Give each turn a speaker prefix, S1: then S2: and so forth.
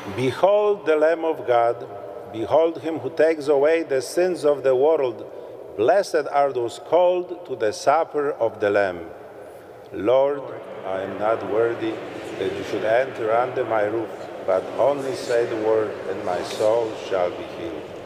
S1: Behold the Lamb of God, behold him who takes away the sins of the world. Blessed are those called to the supper of the Lamb. Lord, I am not worthy that you should enter under my roof, but only say the word, and my soul shall be healed.